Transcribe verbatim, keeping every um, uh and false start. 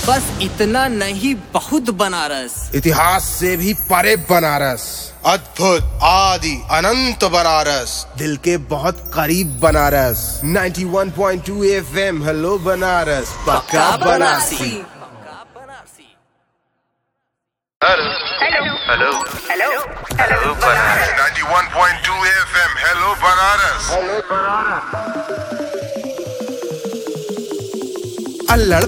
बस इतना नहीं, बहुत बनारस। इतिहास से भी परे बनारस, अद्भुत आदि अनंत बनारस, दिल के बहुत करीब बनारस। इक्यानवे पॉइंट दो एफएम, हेलो बनारस, पक्का Banarasi. Hello hello hello hello hello Banaras. इक्यानवे पॉइंट दो एफएम, हेलो बनारस। अल्लड़